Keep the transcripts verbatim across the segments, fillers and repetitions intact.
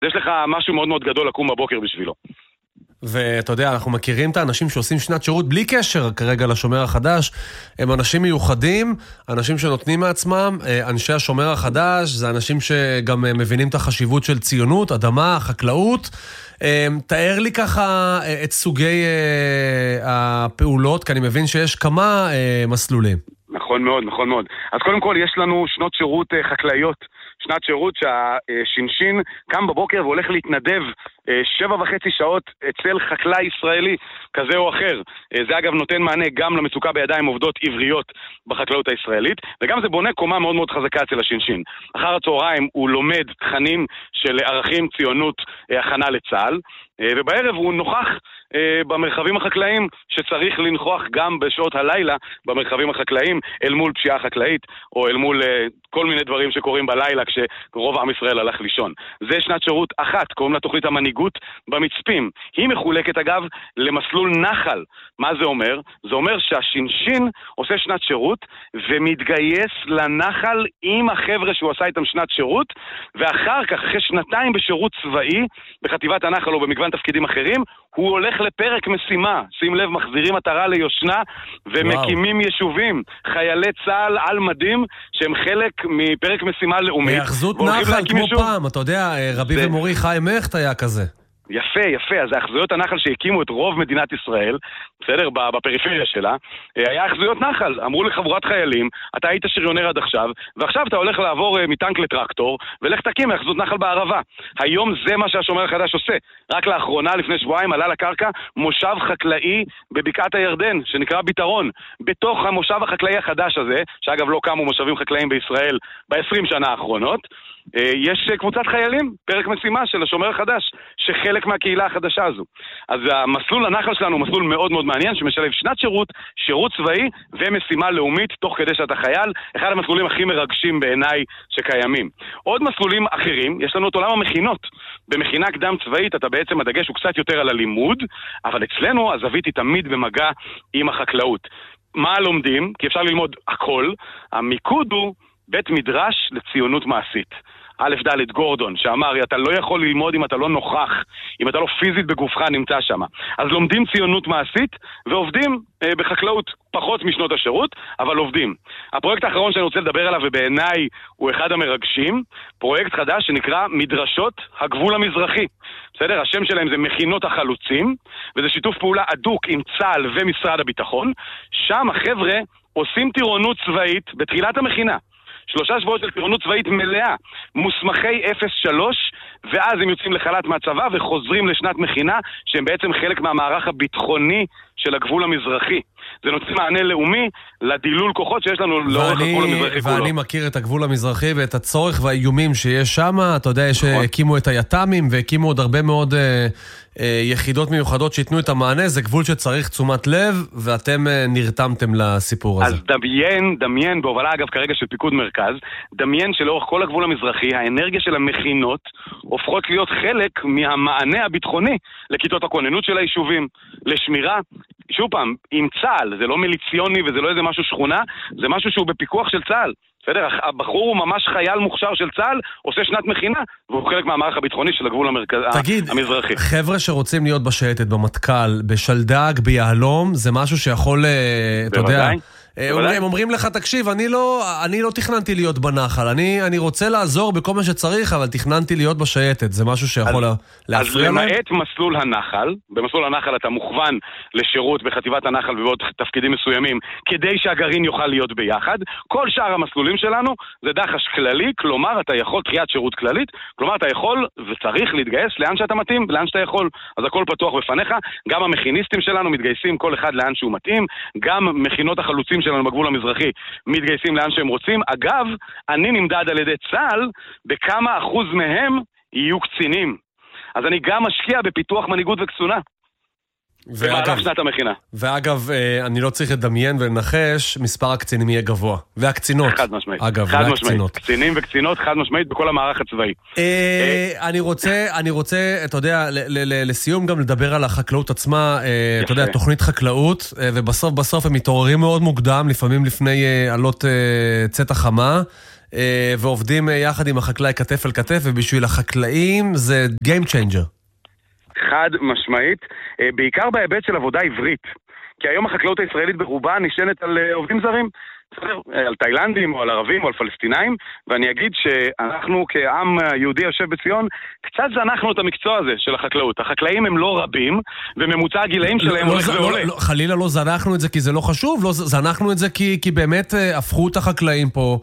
יש לך משהו מאוד מאוד גדול לקום בבוקר בשבילו. ואתה יודע, אנחנו מכירים את האנשים שעושים שנת שירות בלי קשר כרגע לשומר החדש, הם אנשים מיוחדים, אנשים שנותנים מעצמם, אנשי השומר החדש, זה אנשים שגם מבינים את החשיבות של ציונות, אדמה, חקלאות. תאר לי ככה את סוגי הפעולות, כי אני מבין שיש כמה מסלולים. נכון מאוד, נכון מאוד. אז קודם כל יש לנו שנות שירות חקלאיות, שנת שירות שהשינשין קם בבוקר והולך להתנדב שבע וחצי שעות אצל חקלאי ישראלי כזה או אחר. זה אגב נותן מענה גם למצוקה בידיים עובדות עבריות בחקלאות הישראלית, וגם זה בונה קומה מאוד מאוד חזקה אצל השינשין. אחר הצהריים הוא לומד תכנים של ערכים, ציונות, הכנה לצה"ל, ובערב הוא נוכח במרחבים החקלאיים שצריך לנכוח גם בשעות הלילה במרחבים החקלאיים אל מול פשיעה חקלאית או אל מול כל מיני דברים שקורים בלילה כשרוב עם ישראל הלך לישון. זה שנת שירות אחת, קוראים לה תוכנית המנהיגות במצפים. היא מחולקת אגב למסלול נחל. מה זה אומר? זה אומר שהשינשין עושה שנת שירות ומתגייס לנחל עם החבר'ה שהוא עשה איתם שנת שירות, ואחר כך אחרי שנתיים בשירות צבאי בחטיבת הנחל או במגוון תפקידים אחרים הוא הולך לפרק משימה, שים לב, מחזירים מטרה ליושנה ומקימים וואו. יישובים, חיילי צה"ל על מדים שהם חלק מפרק משימה לאומית. היאחזות נחל כמו יישוב. פעם, אתה יודע, רבי זה... ומורי חיים הכט היה כזה. יפה, יפה, אז האחזויות הנחל שהקימו את רוב מדינת ישראל, בסדר, בפריפריה שלה, היה האחזויות נחל. אמרו לחבורת חיילים, אתה היית שריונר עד עכשיו, ועכשיו אתה הולך לעבור מטנק לטרקטור, ולך תקים האחזות נחל בערבה. היום זה מה שהשומר החדש עושה. רק לאחרונה, לפני שבועיים, עלה לקרקע מושב חקלאי בבקעת הירדן, שנקרא ביתרון. בתוך המושב החקלאי החדש הזה, שאגב לא קמו מושבים חקלאיים בישראל ב-עשרים שנה האחרונות, יש קבוצת חיילים, פרק משימה של השומר החדש, שחלק מהקהילה החדשה הזו. אז המסלול הנחל שלנו הוא מסלול מאוד מאוד מעניין, שמשלב שנת שירות, שירות צבאי ומשימה לאומית, תוך כדי שאתה חייל, אחד המסלולים הכי מרגשים בעיניי שקיימים. עוד מסלולים אחרים, יש לנו את עולם המכינות. במכינה קדם צבאית, אתה בעצם הדגש הוא קצת יותר על הלימוד, אבל אצלנו הזווית היא תמיד במגע עם החקלאות. מה לומדים? כי אפשר ללמוד הכל. המיקוד הוא בית מדרש לציונות מעשית. א' ד' גורדון, שאמר, אתה לא יכול ללמוד אם אתה לא נוכח, אם אתה לא פיזית בגופך נמצא שם. אז לומדים ציונות מעשית ועובדים אה, בחקלאות פחות משנות השירות, אבל עובדים. הפרויקט האחרון שאני רוצה לדבר עליו, ובעיניי הוא אחד המרגשים, פרויקט חדש שנקרא מדרשות הגבול המזרחי. בסדר? השם שלהם זה מכינות החלוצים, וזה שיתוף פעולה אדוק עם צה"ל ומשרד הביטחון. שם החבר'ה עושים טירונות צבאית בתחילת המכינה. שלושה שבועות של טירונות צבאית מלאה, מוסמכי אפס שלוש, ואז הם יוצאים לחל"ת מהצבא וחוזרים לשנת מכינה, שהם בעצם חלק מהמערך הביטחוני של הגבול המזרחי. זה נותן מענה לאומי לדילול כוחות שיש לנו לאורך הגבול המזרחי כולו. ואני מכיר את הגבול המזרחי ואת הצורך והאיומים שיש שם. אתה יודע, שהקימו את הית"מים והקימו עוד הרבה מאוד אה, אה, יחידות מיוחדות שיתנו את המענה. זה גבול שצריך תשומת לב, ואתם אה, נרתמתם לסיפור הזה. אז דמיין, דמיין, בהובלה אגב כרגע של פיקוד מרכז, דמיין שלאורך כל הגבול המזרחי, האנרגיה של המכינות הופכות להיות חלק מהמענה הביטחוני לכיתות הכוננות של היישובים, לשמירה. שוב פעם, עם צה"ל, זה לא מיליציוני וזה לא איזה משהו שכונה, זה משהו שהוא בפיקוח של צה"ל. בסדר? הבחור הוא ממש חייל מוכשר של צה"ל, עושה שנת מכינה, והוא חלק מהמערך הביטחוני של הגבול המרכז... תגיד, המזרחי. חבר'ה שרוצים להיות בשייטת, במטכ"ל, בשלדג, ביהלום, זה משהו שיכול, אתה יודע... הם אומרים לך, תקשיב, אני לא, אני לא תכננתי להיות בנחל, אני, אני רוצה לעזור בכל מה שצריך, אבל תכננתי להיות בשייטת, זה משהו שיכול להפריע להם? אז למעט מסלול הנחל, במסלול הנחל אתה מוכוון לשירות בחטיבת הנחל ובעוד תפקידים מסוימים, כדי שהגרעין יוכל להיות ביחד. כל שאר המסלולים שלנו זה דחש כללי, כלומר אתה יכול, קריאת שירות כללית, כלומר אתה יכול וצריך להתגייס לאן שאתה מתאים, לאן שאתה יכול, אז הכל פתוח בפניך. גם המכיניסטים שלנו מתגייסים כל אחד לאן שהוא מתאים, גם מכינות החלוצים שלנו בגבול המזרחי מתגייסים לאן שהם רוצים. אגב, אני נמדד על ידי צה"ל בכמה אחוז מהם יהיו קצינים. אז אני גם משקיע בפיתוח מנהיגות וקצונה. במהלך שנת המכינה. ואגב, אני לא צריך לדמיין ולנחש, מספר הקצינים יהיה גבוה. והקצינות. חד משמעית. אגב, והקצינות. קצינים וקצינות חד משמעית בכל המערך הצבאי. אני רוצה, אני רוצה, אתה יודע, לסיום גם לדבר על החקלאות עצמה, אתה יודע, תוכנית חקלאות, ובסוף בסוף הם מתעוררים מאוד מוקדם, לפעמים לפני עלות צאת החמה. ועובדים יחד עם החקלאי כתף אל כתף, ובשביל החקלאים זה game changer. חד משמעית, בעיקר בהיבט של עבודה עברית. כי היום החקלאות הישראלית ברובה נשענת על עובדים זרים, על תאילנדים או על ערבים או על פלסטינאים, ואני אגיד שאנחנו כעם יהודי יושב בציון, קצת זנחנו את המקצוע הזה של החקלאות. החקלאים הם לא רבים, וממוצע הגילאים שלהם הולך ועולה. חלילה לא זנחנו את זה כי זה לא חשוב, לא זנחנו את זה כי באמת הפכו את החקלאים פה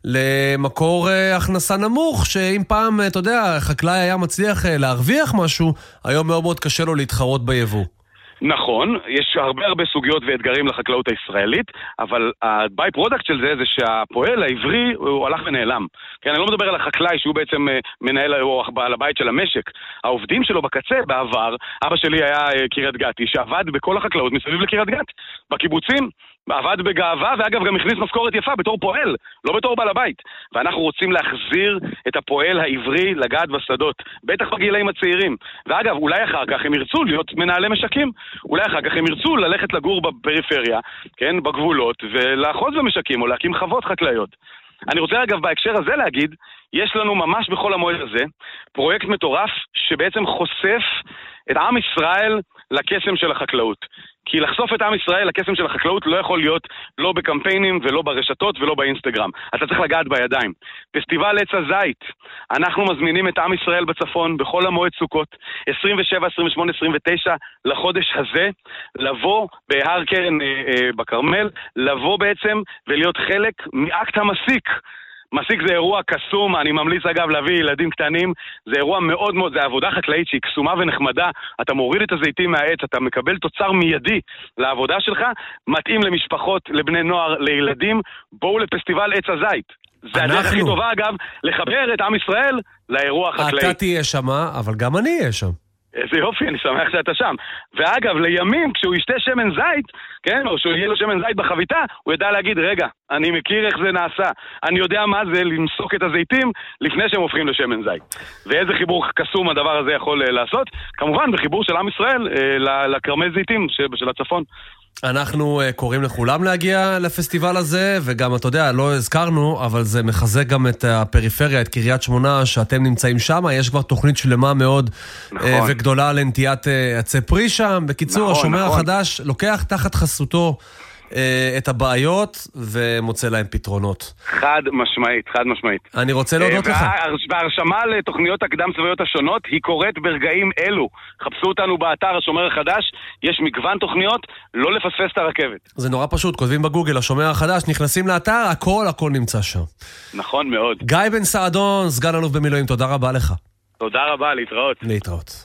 למקור הכנסה נמוך, שאם פעם, אתה יודע, חקלאי היה מצליח להרוויח משהו, היום מאוד מאוד קשה לו להתחרות ביבוא. נכון, יש הרבה הרבה סוגיות ואתגרים לחקלאות הישראלית, אבל הביי פרודקט של זה זה שהפועל העברי הוא הלך ונעלם. כן, אני לא מדבר על החקלאי שהוא בעצם מנהל או בעל הבית של המשק. העובדים שלו בקצה בעבר, אבא שלי היה קריית גתי, שעבד בכל החקלאות מסביב לקריית גת, בקיבוצים, עבד בגאווה, ואגב גם הכניס משכורת יפה בתור פועל, לא בתור בעל הבית. ואנחנו רוצים להחזיר את הפועל העברי לגעת בשדות, בטח בגילאים הצעירים. ואגב, אולי אחר כך הם ירצו להיות מנהלי משקים, אולי אחר כך הם ירצו ללכת לגור בפריפריה, כן, בגבולות, ולאחוז במשקים או להקים חוות חקלאיות. אני רוצה אגב בהקשר הזה להגיד, יש לנו ממש בכל המועד הזה פרויקט מטורף שבעצם חושף את עם ישראל לקסם של החקלאות. כי לחשוף את עם ישראל לקסם של החקלאות לא יכול להיות לא בקמפיינים ולא ברשתות ולא באינסטגרם. אתה צריך לגעת בידיים. פסטיבל עץ הזית. אנחנו מזמינים את עם ישראל בצפון בכל המועד סוכות, עשרים ושבע, עשרים ושמונה, עשרים ותשע לחודש הזה, לבוא בהר קרן אה, אה, בקרמל, לבוא בעצם ולהיות חלק מאקט המסיק. מסיק זה אירוע קסום, אני ממליץ אגב להביא ילדים קטנים, זה אירוע מאוד מאוד, זה עבודה חקלאית שהיא קסומה ונחמדה, אתה מוריד את הזיתים מהעץ, אתה מקבל תוצר מיידי לעבודה שלך, מתאים למשפחות, לבני נוער, לילדים, בואו לפסטיבל עץ הזית. זה הדרך הכי טובה אגב, לחבר את עם ישראל לאירוע החקלאי. אתה תהיה שם, אבל גם אני אהיה שם. איזה יופי, אני שמח שאתה שם. ואגב, לימים, כשהוא ישתה שמן זית, כן, או שהוא יהיה לו שמן זית בחביתה, הוא ידע להגיד, רגע, אני מכיר איך זה נעשה. אני יודע מה זה למסוק את הזיתים לפני שהם הופכים לשמן זית. ואיזה חיבור קסום הדבר הזה יכול לעשות. כמובן, בחיבור של עם ישראל לקרמי זיתים של הצפון. אנחנו קוראים לכולם להגיע לפסטיבל הזה, וגם, אתה יודע, לא הזכרנו, אבל זה מחזק גם את הפריפריה, את קריית שמונה, שאתם נמצאים שם. יש כבר תוכנית שלמה מאוד נכון. וגדולה לנטיית עצי פרי שם. בקיצור, נכון, השומר נכון. החדש לוקח תחת חסותו את הבעיות ומוצא להם פתרונות. חד משמעית, חד משמעית. אני רוצה להודות לך. וההרשמה לתוכניות הקדם צבאיות השונות היא קורית ברגעים אלו. חפשו אותנו באתר השומר החדש, יש מגוון תוכניות, לא לפספס את הרכבת. זה נורא פשוט, כותבים בגוגל השומר החדש, נכנסים לאתר, הכל הכל נמצא שם. נכון מאוד. גיא בן סעדון, סגן אלוף במילואים, תודה רבה לך. תודה רבה, להתראות. להתראות.